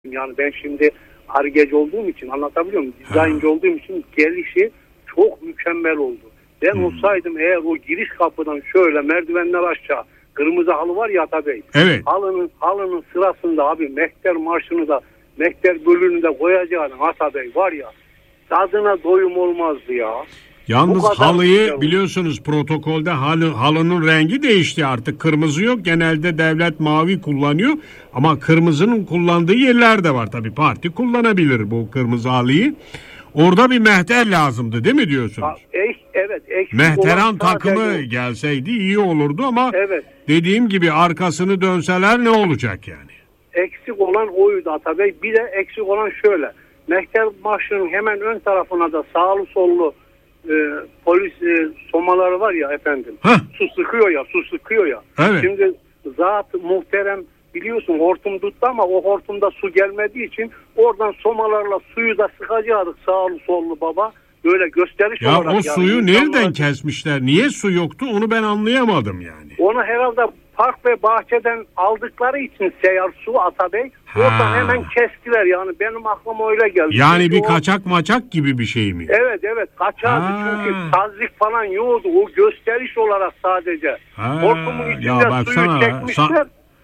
Yani ben şimdi Ar-Ge'ci olduğum için anlatabiliyor muyum? Dizayncı olduğum için gelişi çok mükemmel oldu. Ben olsaydım eğer o giriş kapıdan şöyle merdivenler aşağı kırmızı halı var ya Atabey. Evet. Halının sırasında abi Mehter marşını da Mehter bölümünü de koyacağın Atabey var ya tadına doyum olmazdı ya. Yalnız halıyı biliyorsunuz protokolde halının rengi değişti artık. Kırmızı yok. Genelde devlet mavi kullanıyor. Ama kırmızının kullandığı yerler de var. Tabii parti kullanabilir bu kırmızı halıyı. Orada bir mehter lazımdı değil mi diyorsunuz? Evet. Mehteran takımı gelseydi iyi olurdu ama dediğim gibi arkasını dönseler ne olacak yani? Eksik olan oydu Atabey. Bir de eksik olan şöyle. Mehter marşının hemen ön tarafına da sağlı sollu polis somaları var ya efendim. Su sıkıyor ya. Evet. Şimdi zat muhterem biliyorsun hortum tuttu ama o hortumda su gelmediği için oradan somalarla suyu da sıkacaktık sağlı sollu baba. Böyle gösteriş ya olarak. O suyu nereden kesmişler? Niye su yoktu? Onu ben anlayamadım yani. Onu herhalde park ve bahçeden aldıkları için seyyar su Atabey. Oradan hemen kestiler yani. Benim aklıma öyle geldi. Yani çünkü bir kaçak maçak gibi bir şey mi? Evet kaçardı çünkü tazik falan yoktu. O gösteriş olarak sadece. Hortumun içinde suyu çekmişler.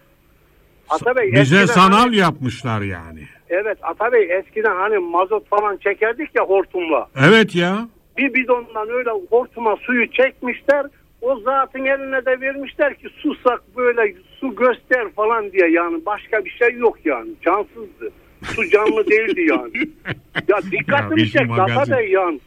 Atabey, bize sanal yapmışlar yani. Evet Atabey eskiden hani mazot falan çekerdik ya hortumla. Evet ya. Bir bidondan öyle hortuma suyu çekmişler. O zatın eline de vermişler ki susak böyle su göster falan diye yani başka bir şey yok yani. Cansızdı. Su canlı değildi yani. Ya dikkatimi çekti Atabey yani.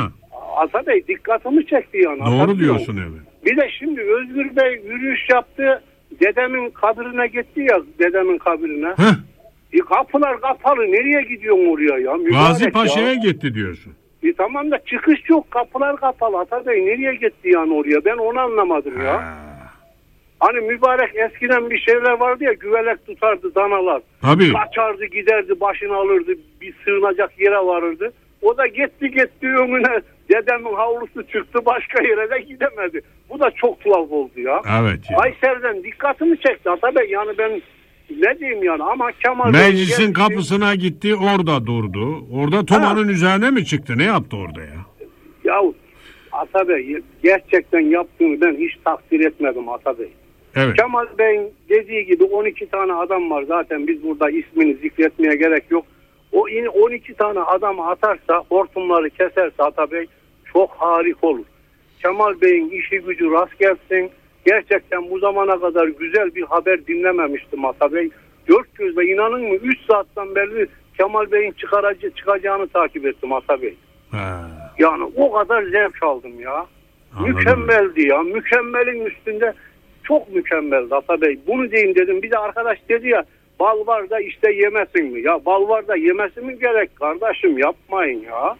Atabey dikkatimi çekti yani. Doğru diyorsun evet. Bir de şimdi Özgür Bey yürüyüş yaptı. Dedemin kabrine gitti ya dedemin kabrine. Kapılar kapalı. Nereye gidiyorsun oraya ya? Gazi Paşa'ya gitti diyorsun. Tamam da çıkış yok. Kapılar kapalı. Atabey nereye gitti yani oraya? Ben onu anlamadım ya. Hani mübarek eskiden bir şeyler vardı ya güvelek tutardı danalar. Tabii. Kaçardı giderdi başını alırdı. Bir sığınacak yere varırdı. O da gitti önüne. Dedemin havlusu çıktı başka yere de gidemedi. Bu da çok tuhaf oldu ya. Evet. Ya. Ayser'den dikkatimi çekti Atabey. Yani ben ne diyeyim yani ama Kemal meclisin kapısına gitti orada durdu. Orada Toma'nın üzerine mi çıktı? Ne yaptı orada ya? Ya Atabey gerçekten yaptığını ben hiç takdir etmedim Atabey. Evet. Kemal Bey'in dediği gibi 12 tane adam var zaten biz burada ismini zikretmeye gerek yok. O 12 tane adamı atarsa hortumları keserse Atabey çok harika olur. Kemal Bey'in işi gücü rast gelsin. Gerçekten bu zamana kadar güzel bir haber dinlememiştim Atabey. Dört gözle inanın mı 3 saatten beri Kemal Bey'in çıkacağını takip ettim Atabey. Yani o kadar zevk aldım ya. Anladım. Mükemmeldi ya. Mükemmelin üstünde çok mükemmeldi Atabey. Bunu diyeyim dedim. Bir de arkadaş dedi ya bal var da işte yemesin mi? Ya bal var da yemesi mi gerek kardeşim yapmayın ya.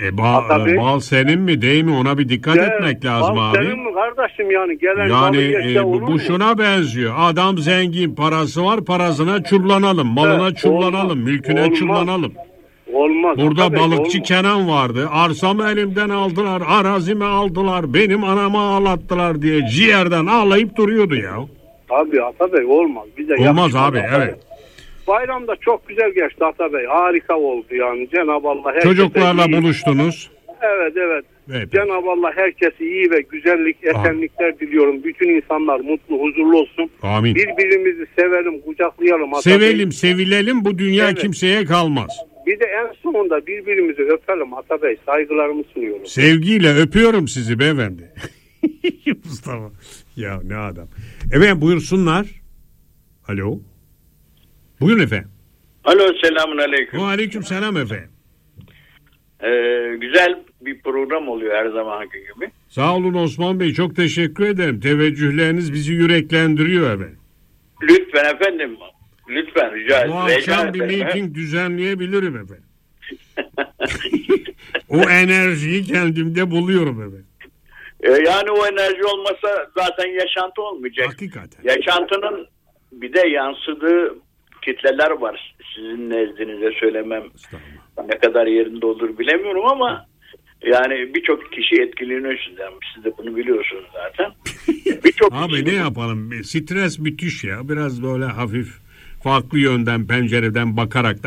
Bal senin mi değil mi ona bir dikkat etmek lazım bal abi. Senin mi kardeşim yani gelen bu şuna benziyor. Adam zengin parası var parasına çullanalım. Malına çullanalım. Mülküne çullanalım. Olmaz. Burada balıkçı Kenan vardı. Arsamı elimden aldılar. Arazimi aldılar. Benim anama ağlattılar diye ciğerden ağlayıp duruyordu ya. Tabii Atabey olmaz. Olmaz abi evet. Bayramda çok güzel geçti Atabey. Harika oldu yani. Cenab-ı Allah çocuklarla buluştunuz. Evet. Cenab-ı Allah herkese iyi ve güzellik, esenlikler diliyorum. Bütün insanlar mutlu, huzurlu olsun. Amin. Birbirimizi sevelim, kucaklayalım Atabey. Sevilelim. Bu dünya kimseye kalmaz. Bir de en sonunda birbirimizi öpelim Atabey. Saygılarımı sunuyorum. Sevgiyle öpüyorum sizi beyefendi. Mustafa. Ya ne adam. Evet buyursunlar. Alo. Buyurun efendim. Alo selamun aleyküm. Aleyküm selam efendim. Güzel bir program oluyor her zamanki gibi. Sağ olun Osman Bey çok teşekkür ederim. Teveccühleriniz bizi yüreklendiriyor efendim. Lütfen efendim. Lütfen rica ederim. Bu akşam bir meeting düzenleyebilirim efendim. O enerjiyi kendimde buluyorum efendim. Yani o enerji olmasa zaten yaşantı olmayacak. Hakikaten. Yaşantının bir de yansıdığı kitleler var. Sizin nezdinize söylemem ne kadar yerinde olur bilemiyorum ama yani birçok kişi etkileniyor sizden. Siz de bunu biliyorsunuz zaten. Abi ne yapalım? Stres müthiş ya. Biraz böyle hafif farklı yönden pencereden bakarak